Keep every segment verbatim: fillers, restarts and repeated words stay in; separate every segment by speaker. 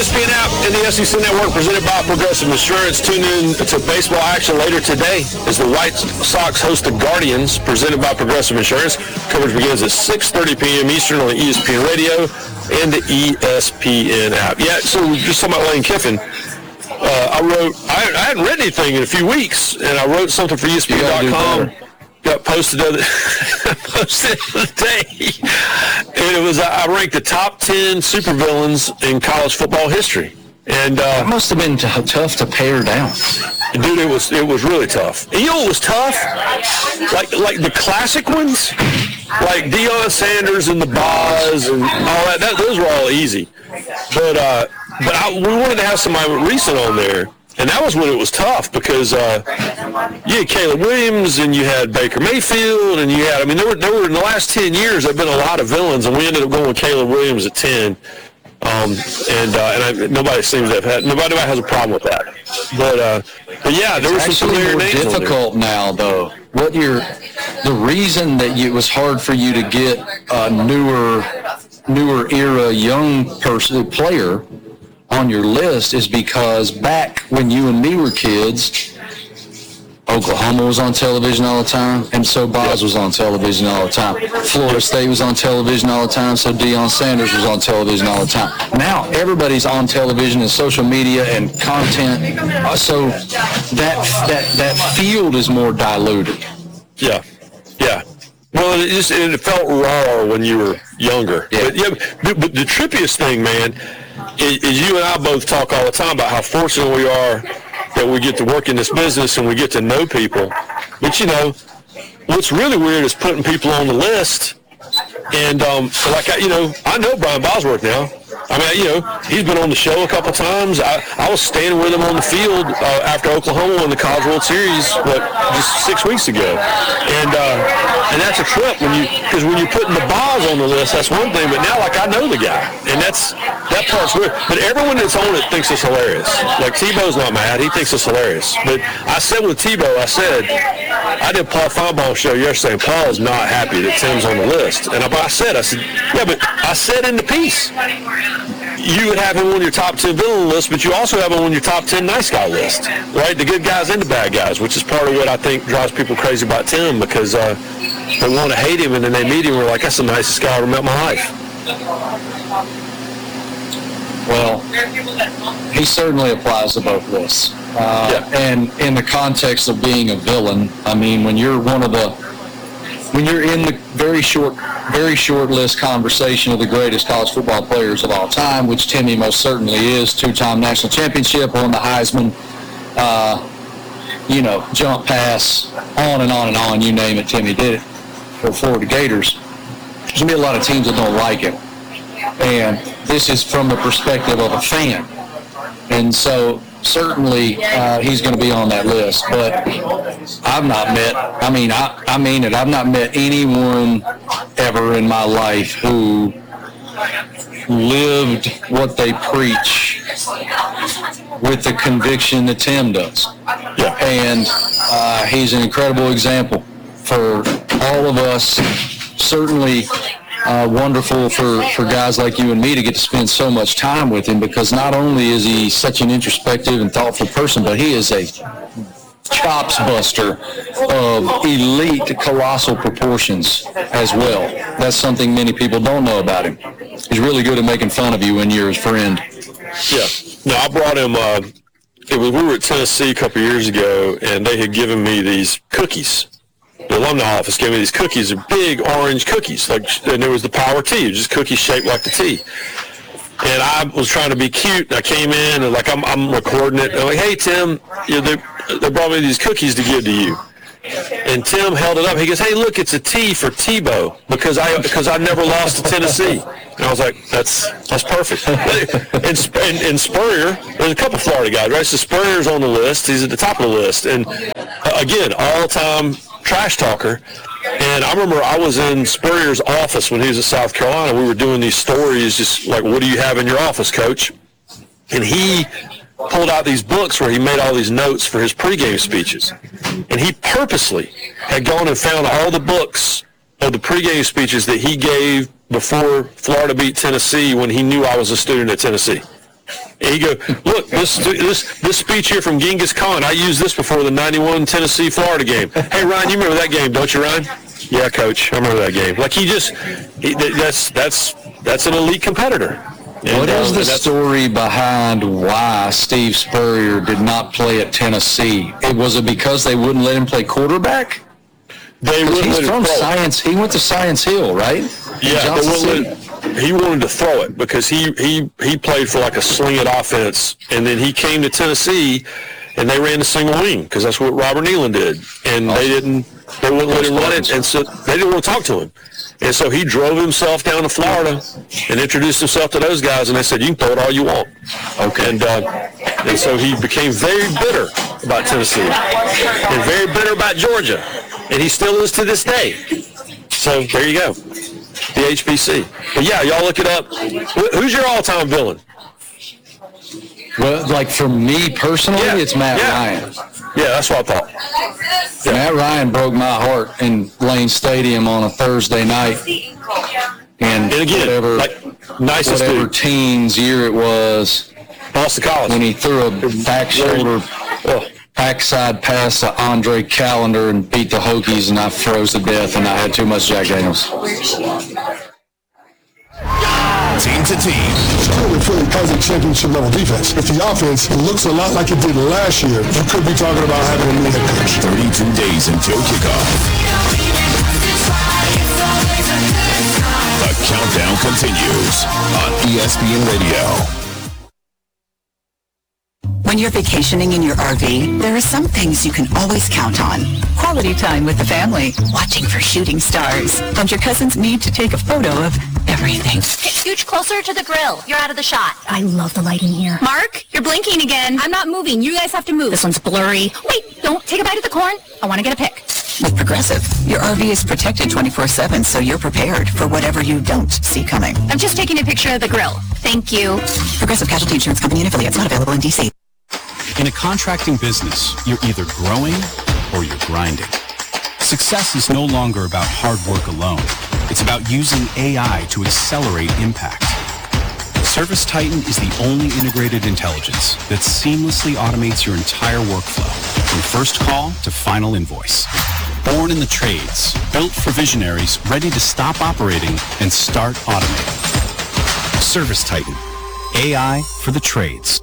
Speaker 1: S P N app and the S E C Network presented by Progressive Insurance. Tune in to baseball action later today as the White Sox host the Guardians, presented by Progressive Insurance. Coverage begins at six thirty p.m. Eastern on the E S P N Radio and the E S P N app. Yeah, so just talking about Lane Kiffin. Uh, I wrote, I, I hadn't read anything in a few weeks, and I wrote something for E S P N dot com. Got posted the other, posted the other day, and it was, I ranked the top ten supervillains in college football history. And uh,
Speaker 2: it must have been t- tough to pare down.
Speaker 1: Dude, it was it was really tough. And you know what was tough? Like like the classic ones, like Deion Sanders and the Boz and all that, that those were all easy. But uh, but I, we wanted to have somebody recent on there. And that was when it was tough because uh, you had Caleb Williams and you had Baker Mayfield and you had, I mean, there were, there were in the last ten years, there have been a lot of villains, and we ended up going with Caleb Williams at ten. Um, and uh, and I, nobody seems to have had, nobody has a problem with that. But, uh, but yeah, there was some familiar names on there.
Speaker 2: It's actually more difficult now, though. What you're, the reason that you, it was hard for you to get a newer, newer era young person, player on your list is because back when you and me were kids, Oklahoma was on television all the time, and so Boz was on television all the time. Florida State was on television all the time, so Deion Sanders was on television all the time. Now everybody's on television and social media and content, uh, so that that that field is more diluted.
Speaker 1: Yeah, yeah. Well, it just it felt raw when you were younger.
Speaker 2: Yeah.
Speaker 1: But, yeah, but, but the trippiest thing, man, is, is you and I both talk all the time about how fortunate we are that we get to work in this business and we get to know people. But, you know, what's really weird is putting people on the list. And, um, like, I, you know, I know Brian Bosworth now. I mean, you know, he's been on the show a couple times. I, I was standing with him on the field uh, after Oklahoma won the College World Series, what, just six weeks ago. And uh, and that's a trip when you, because when you're putting the Boz on the list, that's one thing. But now, like, I know the guy, and that's that part's weird. But everyone that's on it thinks it's hilarious. Like, Tebow's not mad; he thinks it's hilarious. But I said with Tebow, I said, I did Paul Feinbaum's show yesterday, and Paul is not happy that Tim's on the list. And I, I said, I said, yeah, but I said in the piece, you would have him on your top ten villain list, but you also have him on your top ten nice guy list, right? The good guys and the bad guys, which is part of what I think drives people crazy about Tim, because uh, they want to hate him, and then they meet him and we're like, that's the nicest guy I ever met in my life.
Speaker 2: Well, he certainly applies to both lists. Uh, yeah. And in the context of being a villain, I mean, when you're one of the, when you're in the very short, very short list conversation of the greatest college football players of all time, which Timmy most certainly is, two-time national championship, won the Heisman, uh, you know, jump pass, on and on and on, you name it, Timmy did it for Florida Gators. There's going to be a lot of teams that don't like him. And this is from the perspective of a fan. And so certainly uh, he's going to be on that list. But I've not met, I mean, I, I mean it, I've not met anyone ever in my life who lived what they preach with the conviction that Tim does.
Speaker 1: Yeah.
Speaker 2: And uh, he's an incredible example for all of us. Certainly uh, wonderful for, for guys like you and me to get to spend so much time with him, because not only is he such an introspective and thoughtful person, but he is a chops buster of elite, colossal proportions as well. That's something many people don't know about him. He's really good at making fun of you when you're his friend.
Speaker 1: Yeah. No, I brought him, uh, it was, we were at Tennessee a couple of years ago, and they had given me these cookies. The alumni office gave me these cookies, they're big orange cookies, like, and there was the Power T, just cookies shaped like the T. And I was trying to be cute, and I came in, and like I'm, I'm recording it, and I'm like, hey, Tim, you know, they, they brought me these cookies to give to you. And Tim held it up. He goes, hey, look, it's a T for Tebow, because I because I never lost to Tennessee. And I was like, that's that's perfect. And, and, and Spurrier, there's a couple Florida guys, right? So Spurrier's on the list. He's at the top of the list. And, uh, again, all-time trash talker. And I remember I was in Spurrier's office when he was in South Carolina. We were doing these stories, just like, what do you have in your office, Coach? And he pulled out these books where he made all these notes for his pregame speeches. And he purposely had gone and found all the books of the pregame speeches that he gave before Florida beat Tennessee when he knew I was a student at Tennessee. And he go, look, this this this speech here from Genghis Khan. I used this before the ninety-one Tennessee Florida game. Hey Ryan, you remember that game, don't you, Ryan? Yeah, Coach, I remember that game. Like he just, he, that's that's that's an elite competitor. And,
Speaker 2: what is
Speaker 1: um,
Speaker 2: the story behind why Steve Spurrier did not play at Tennessee? It was it because they wouldn't let him play quarterback?
Speaker 1: They wouldn't
Speaker 2: He's
Speaker 1: let him
Speaker 2: from
Speaker 1: throw it.
Speaker 2: Science. He went to Science Hill, right?
Speaker 1: Yeah, they
Speaker 2: Johnson
Speaker 1: wouldn't let, he wanted to throw it because he, he, he played for like a sling it offense, and then he came to Tennessee, and they ran the single wing because that's what Robert Nealon did, and they didn't they wouldn't let him run it, and so they didn't want to talk to him, and so he drove himself down to Florida and introduced himself to those guys, and they said, you can throw it all you want. Okay, and uh, and so he became very bitter about Tennessee and very bitter about Georgia, and he still is to this day. So there you go. The H B C. But yeah, y'all look it up. Who's your all-time villain?
Speaker 2: Well, like for me personally,
Speaker 1: Yeah.
Speaker 2: it's Matt
Speaker 1: Yeah.
Speaker 2: Ryan.
Speaker 1: Yeah, that's what I thought. Yeah.
Speaker 2: Matt Ryan broke my heart in Lane Stadium on a Thursday night. And,
Speaker 1: And again,
Speaker 2: whatever,
Speaker 1: like, nicest
Speaker 2: whatever
Speaker 1: dude.
Speaker 2: teens year it was,
Speaker 1: Boston College.
Speaker 2: when he threw a back shoulder
Speaker 1: Oh,
Speaker 2: backside pass to Andre Callender and beat the Hokies, and I froze to death, and I had too much Jack Daniels.
Speaker 3: Team to team.
Speaker 4: Clearly, Philly has a championship level defense. If the offense looks a lot like it did last year, you could be talking about having a new head coach.
Speaker 3: thirty-two days until kickoff. The countdown continues on E S P N Radio.
Speaker 5: When you're vacationing in your R V, there are some things you can always count on. Quality time with the family, watching for shooting stars, and your cousin's need to take a photo of everything.
Speaker 6: Scooch closer to the grill. You're out of the shot.
Speaker 7: I love the lighting here.
Speaker 6: Mark, you're blinking again. I'm not moving. You guys have to move.
Speaker 7: This one's blurry.
Speaker 6: Wait, don't take a bite of the corn. I want to get a pic.
Speaker 5: With Progressive, your R V is protected twenty-four seven, so you're prepared for whatever you don't see coming.
Speaker 6: I'm just taking a picture of the grill. Thank you.
Speaker 5: Progressive Casualty Insurance Company and affiliates, not available in D C.
Speaker 8: In a contracting business, you're either growing or you're grinding. Success is no longer about hard work alone. It's about using A I to accelerate impact. ServiceTitan is the only integrated intelligence that seamlessly automates your entire workflow, from first call to final invoice. Born in the trades, built for visionaries ready to stop operating and start automating. ServiceTitan, A I for the trades.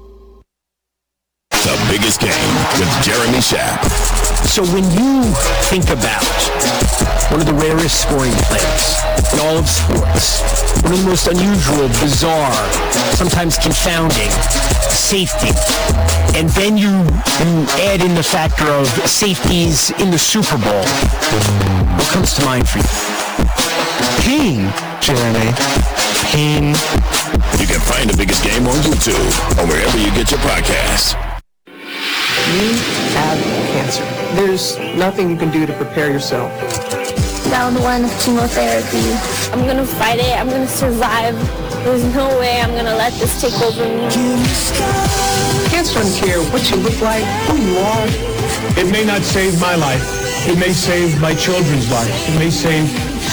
Speaker 3: The biggest game with Jeremy Schaap.
Speaker 9: So when you think about one of the rarest scoring plays in all of sports, one of the most unusual, bizarre, sometimes confounding, safety, and then you, you add in the factor of safeties in the Super Bowl, what comes to mind for you? Pain, Jeremy. Pain.
Speaker 3: You can find the biggest game on YouTube or wherever you get your podcasts.
Speaker 10: You have cancer. There's nothing you can do to prepare yourself.
Speaker 11: Round one of chemotherapy. I'm gonna fight it. I'm gonna survive. There's no way I'm gonna let this take over me.
Speaker 10: Cancer doesn't care what you look like, who you are.
Speaker 12: It may not save my life. It may save my children's life. It may save